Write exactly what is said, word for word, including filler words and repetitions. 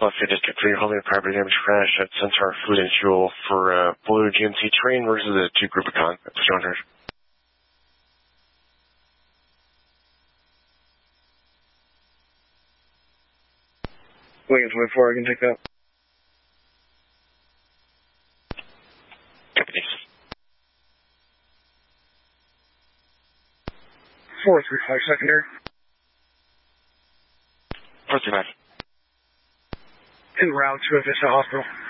Buffet District three, holding a property damage crash at Centaur Food and Fuel for uh, Blue G M C train versus the two group of con. That's two hundred. Williams one four, I can take that. Deputies. four three five secondary. four three five. En route to Vista Hospital.